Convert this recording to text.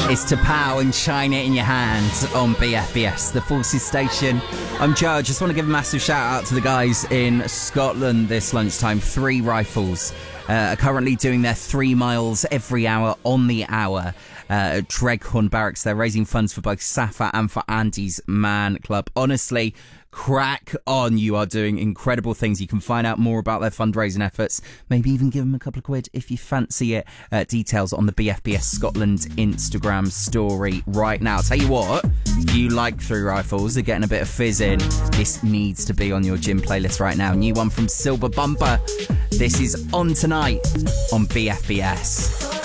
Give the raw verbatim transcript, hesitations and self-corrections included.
It's to pow and shine it in your hand on B F B S, the Forces Station. I'm Joe. Just want to give a massive shout out to the guys in Scotland this lunchtime. Three Rifles uh, are currently doing their three miles every hour on the hour uh, at Dreghorn Barracks. They're raising funds for both Safa and for Andy's Man Club. Honestly, crack on. You are doing incredible things. You can find out more about their fundraising efforts. Maybe even give them a couple of quid if you fancy it. Uh, details on the B F B S Scotland Instagram story right now. I'll tell you what, if you like Three Rifles, they're getting a bit of fizz in. This needs to be on your gym playlist right now. New one from Silver Bumper. This is On Tonight on B F B S.